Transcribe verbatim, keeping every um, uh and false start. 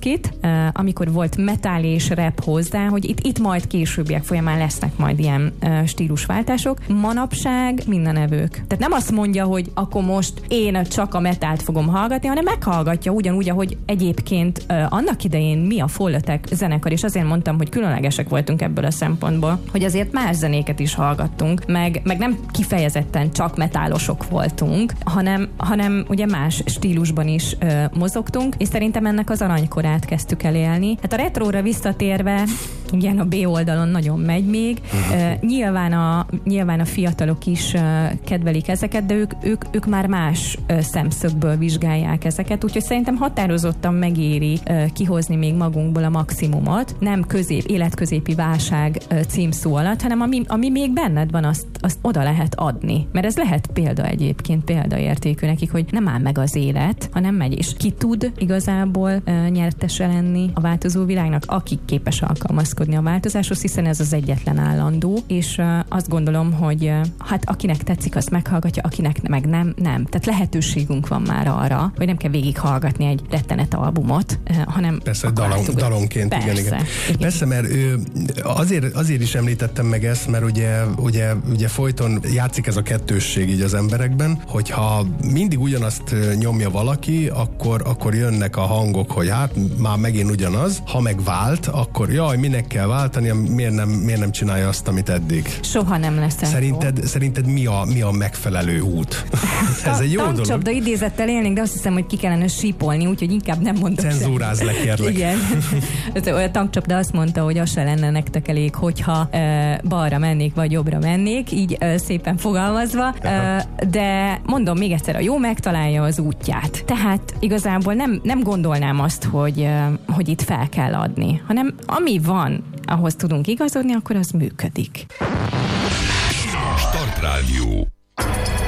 viszkit, amikor volt metal és rap hozzá, hogy itt, itt majd későbbiek folyamán lesznek majd ilyen stílusváltások. Manapság minden evők. Tehát nem azt mondja, hogy akkor most én csak a metált fogom hallgatni, hanem meghallgatja ugyanúgy, ahogy egyébként annak idején mi a Folletek zenekar, és azért mondtam, hogy különlegesek voltunk ebből a szempontból, hogy azért más zenéket is hallgattunk, meg, meg nem kifejezetten csak metálosok voltunk, hanem, hanem ugye más stílusban is ö, mozogtunk, és szerintem ennek az aranykorát kezdtük el élni. Hát a retróra visszatérve, igen, a B oldalon nagyon megy még. Uh, nyilván, a, nyilván a fiatalok is uh, kedvelik ezeket, de ők, ők, ők már más uh, szemszögből vizsgálják ezeket, úgyhogy szerintem határozottan megéri uh, kihozni még magunkból a maximumot, nem közép, életközépi válság uh, címszó alatt, hanem ami, ami még benned van, azt, azt oda lehet adni. Mert ez lehet példa egyébként, példaértékű nekik, hogy nem áll meg az élet, hanem megy, és ki tud igazából uh, nyertese lenni a változó világnak, aki képes alkalmazkodni a változáshoz, hiszen ez az egyetlen állandó, és uh, azt gondolom, hogy uh, hát akinek tetszik, azt meghallgatja, akinek meg nem, nem. Tehát lehetőségünk van már arra, hogy nem kell végighallgatni egy rettenet albumot, uh, hanem persze dalon, dalonként, persze, igen, igen. igen. Persze, mert ő, azért, azért is említettem meg ezt, mert ugye, ugye, ugye folyton játszik ez a kettősség így az emberekben, hogyha mindig ugyanazt nyomja valaki, akkor, akkor jönnek a hangok, hogy hát már megint ugyanaz, ha megvált, akkor jaj, minek kell váltani, miért nem, miért nem csinálja azt, amit eddig. Soha nem lesz ez. Szerinted, szerinted mi, a, mi a megfelelő út? Ez egy jó dolog. Tankcsapda idézettel élnénk, de azt hiszem, hogy ki kellene sípolni, úgyhogy inkább nem mondok. Cenzúráz le, kérlek. Igen. A tankcsapda azt mondta, hogy az se lenne nektek elég, hogyha uh, balra mennék, vagy jobbra mennék, így uh, szépen fogalmazva, uh, de mondom még egyszer, a jó megtalálja az útját. Tehát igazából nem, nem gondolnám azt, hogy, uh, hogy itt fel kell adni, hanem ami van, ahhoz tudunk igazodni, akkor az működik. Startrádió.